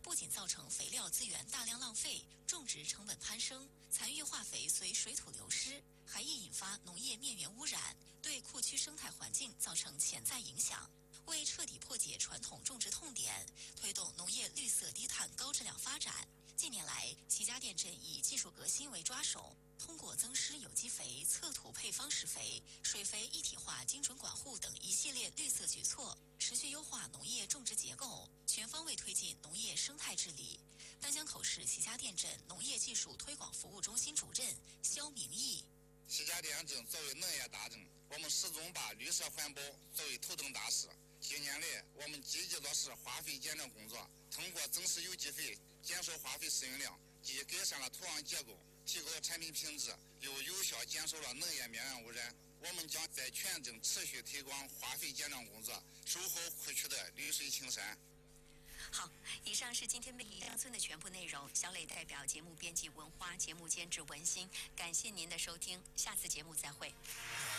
不仅造成肥料资源大量浪费，种植成本攀升，残余化肥随水土流失，还易引发农业面源污染，对库区生态环境造成潜在影响。为彻底破解传统种植痛点，推动农业绿色低碳高质量发展，近年来，齐家店镇以技术革新为抓手，通过增施有机肥、测土配方施肥、水肥一体化精准管护等一系列绿色举措，持续优化农业种植结构，全方位推进农业生态治理。丹江口市齐家店镇农业技术推广服务中心主任肖明义。 齐家店镇作为农业大镇，我们始终把绿色环保作为头等大事。近年来，我们积极落实化肥减量工作，通过增施有机肥，减少化肥使用量，既改善了土壤结构，提高了产品品质，又有效减少了农业面源污染。我们将在全镇持续推广化肥减量工作，守好库区的绿水青山。 好，以上是今天美丽乡村的全部内容。小磊代表节目编辑文花，节目监制文心，感谢您的收听，下次节目再会。